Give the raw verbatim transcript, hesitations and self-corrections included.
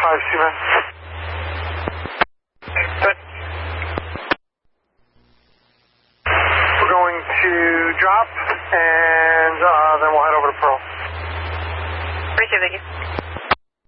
five, Seaman. Good. We're going to drop, and uh, then we'll head over to Pearl. Appreciate it, thank you.